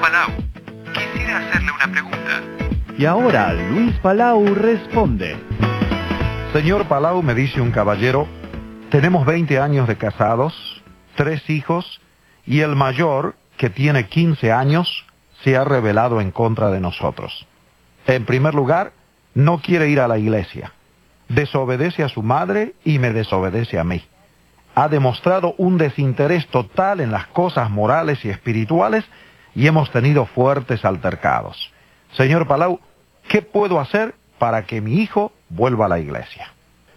Palau. Quisiera hacerle una pregunta. Y ahora Luis Palau responde. Señor Palau, me dice un caballero, tenemos 20 años de casados, 3 hijos, y el mayor, que tiene 15 años, se ha rebelado en contra de nosotros. En primer lugar, no quiere ir a la iglesia. Desobedece a su madre y me desobedece a mí. Ha demostrado un desinterés total en las cosas morales y espirituales y hemos tenido fuertes altercados. Señor Palau, ¿qué puedo hacer para que mi hijo vuelva a la iglesia?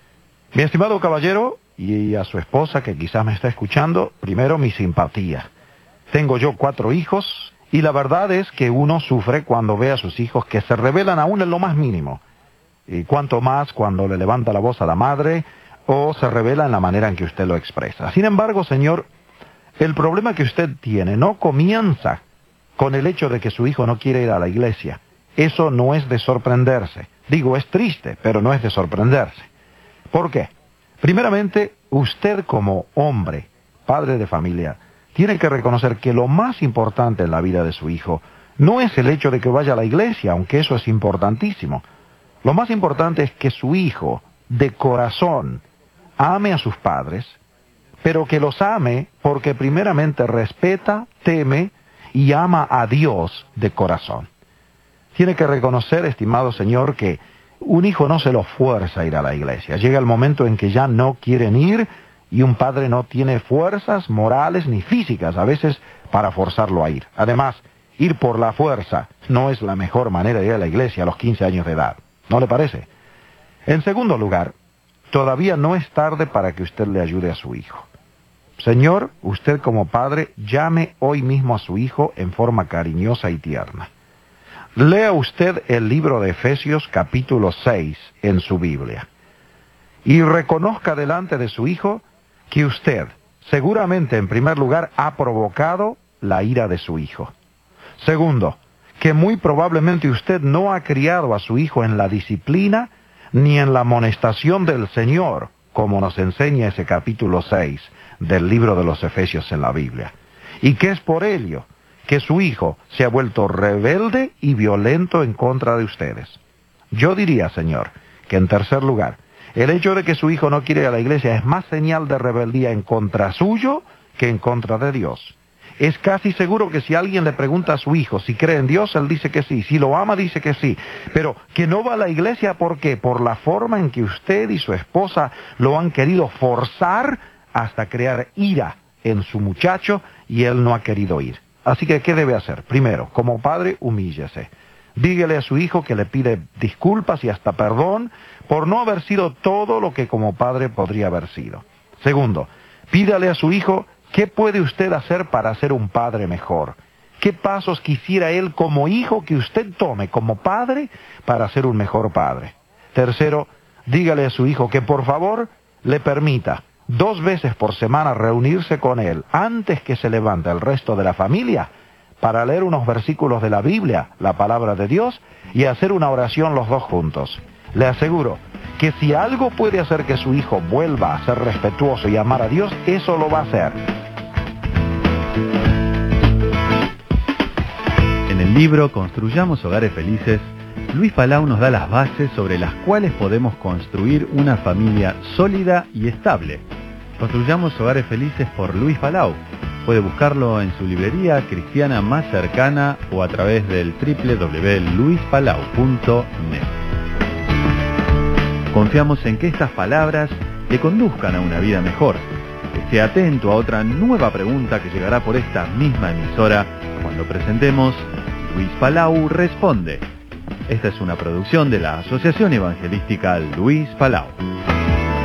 Mi estimado caballero, y a su esposa que quizás me está escuchando, primero mi simpatía. Tengo yo 4 hijos y la verdad es que uno sufre cuando ve a sus hijos que se rebelan aún en lo más mínimo. Y cuanto más cuando le levanta la voz a la madre o se revela en la manera en que usted lo expresa. Sin embargo, señor, el problema que usted tiene no comienza con el hecho de que su hijo no quiere ir a la iglesia. Eso no es de sorprenderse. Digo, es triste, pero no es de sorprenderse. ¿Por qué? Primeramente, usted como hombre, padre de familia, tiene que reconocer que lo más importante en la vida de su hijo no es el hecho de que vaya a la iglesia, aunque eso es importantísimo. Lo más importante es que su hijo, de corazón, ame a sus padres, pero que los ame porque primeramente respeta, teme y ama a Dios de corazón. Tiene que reconocer, estimado señor, que un hijo no se lo fuerza a ir a la iglesia. Llega el momento en que ya no quieren ir y un padre no tiene fuerzas morales ni físicas a veces para forzarlo a ir. Además, ir por la fuerza no es la mejor manera de ir a la iglesia a los 15 años de edad. ¿No le parece? En segundo lugar, todavía no es tarde para que usted le ayude a su hijo. Señor, usted como padre, llame hoy mismo a su hijo en forma cariñosa y tierna. Lea usted el libro de Efesios capítulo 6 en su Biblia. Y reconozca delante de su hijo que usted, seguramente en primer lugar, ha provocado la ira de su hijo. Segundo, que muy probablemente usted no ha criado a su hijo en la disciplina ni en la amonestación del Señor, como nos enseña ese capítulo 6 del libro de los Efesios en la Biblia. Y que es por ello que su hijo se ha vuelto rebelde y violento en contra de ustedes. Yo diría, señor, que en tercer lugar, el hecho de que su hijo no quiere ir a la iglesia es más señal de rebeldía en contra suyo que en contra de Dios. Es casi seguro que si alguien le pregunta a su hijo si cree en Dios, él dice que sí. Si lo ama, dice que sí. Pero que no va a la iglesia, ¿por qué? Por la forma en que usted y su esposa lo han querido forzar hasta crear ira en su muchacho y él no ha querido ir. Así que, ¿qué debe hacer? Primero, como padre, humíllese. Dígale a su hijo que le pide disculpas y hasta perdón por no haber sido todo lo que como padre podría haber sido. Segundo, pídale a su hijo qué puede usted hacer para ser un padre mejor. ¿Qué pasos quisiera él como hijo que usted tome como padre para ser un mejor padre? Tercero, dígale a su hijo que por favor le permita 2 veces por semana reunirse con él antes que se levante el resto de la familia para leer unos versículos de la Biblia, la palabra de Dios, y hacer una oración los dos juntos. Le aseguro que si algo puede hacer que su hijo vuelva a ser respetuoso y amar a Dios, eso lo va a hacer. En el libro Construyamos Hogares Felices, Luis Palau nos da las bases sobre las cuales podemos construir una familia sólida y estable. Construyamos Hogares Felices por Luis Palau. Puede buscarlo en su librería cristiana más cercana o a través del www.luispalau.net. Confiamos en que estas palabras le conduzcan a una vida mejor. Esté atento a otra nueva pregunta que llegará por esta misma emisora cuando presentemos Luis Palau Responde. Esta es una producción de la Asociación Evangelística Luis Palau.